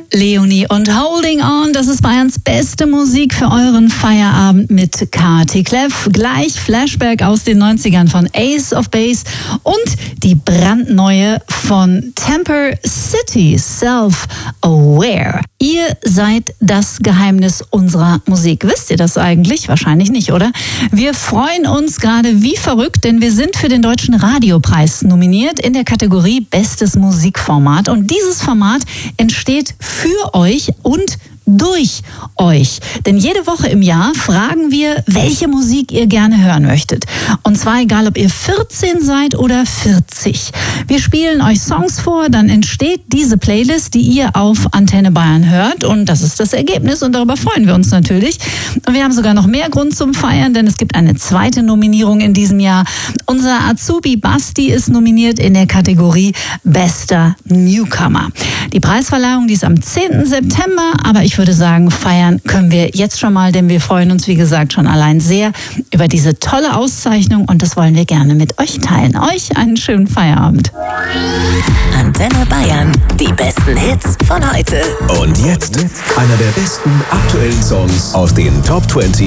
Leonie und Holding On, das ist Bayerns beste Musik für euren Feierabend mit Kati Kleff. Gleich Flashback aus den 90ern von Ace of Base und die brandneue von Temper City, Self-Aware. Ihr seid das Geheimnis unserer Musik. Wisst ihr das eigentlich? Wahrscheinlich nicht, oder? Wir freuen uns gerade wie verrückt, denn wir sind für den Deutschen Radiopreis nominiert in der Kategorie Bestes Musikformat. Und dieses Format entsteht für euch und durch euch. Denn jede Woche im Jahr fragen wir, welche Musik ihr gerne hören möchtet. Und zwar egal, ob ihr 14 seid oder 40. Wir spielen euch Songs vor, dann entsteht diese Playlist, die ihr auf Antenne Bayern hört. Und das ist das Ergebnis und darüber freuen wir uns natürlich. Und wir haben sogar noch mehr Grund zum Feiern, denn es gibt eine zweite Nominierung in diesem Jahr. Unser Azubi Basti ist nominiert in der Kategorie Bester Newcomer. Die Preisverleihung, die ist am 10. September, aber ich würde sagen, feiern können wir jetzt schon mal, denn wir freuen uns, wie gesagt, schon allein sehr über diese tolle Auszeichnung und das wollen wir gerne mit euch teilen. Euch einen schönen Feierabend. Antenne Bayern, die besten Hits von heute. Und jetzt einer der besten aktuellen Songs aus den Top 20